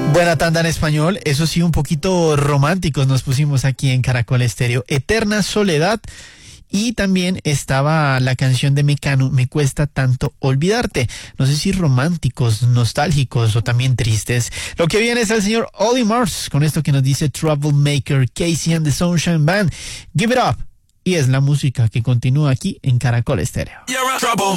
Buena tanda en español, eso sí, un poquito románticos nos pusimos aquí en Caracol Estéreo. Eterna Soledad. Y también estaba la canción de Mecano, Me Cuesta Tanto Olvidarte. No sé si románticos, nostálgicos o también tristes. Lo que viene es el señor Olly Murs con esto que nos dice Troublemaker, Casey and the Sunshine Band. Give It Up. Y es la música que continúa aquí en Caracol Estéreo. You're a trouble.